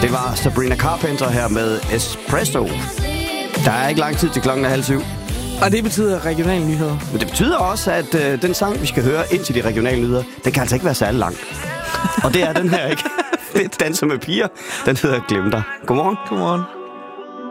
Det var Sabrina Carpenter her med Espresso. Der er ikke lang tid til 6:30. Og det betyder regionale nyheder. Men det betyder også, at den sang, vi skal høre ind til de regionale nyheder, den kan altså ikke være særlig lang. Og det er den her, ikke? Det danser med piger. Den hedder Glem dig. Godmorgen. Godmorgen.